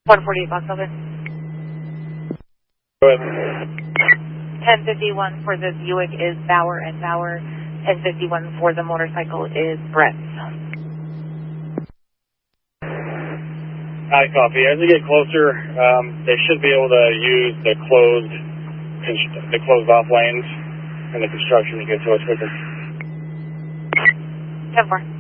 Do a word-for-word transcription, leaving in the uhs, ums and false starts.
one forty-eight Box Elvis. Go ahead. ten fifty-one for the Buick is Bauer and Bauer. ten fifty-one for the motorcycle is Brett. I copy. As we get closer, um, they should be able to use the closed, the closed off lanes and the construction to get to us quicker. ten four.